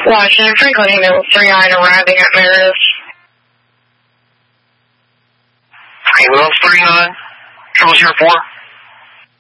Washington, Franklin, email 39 arriving at Marist. Email 39, 004.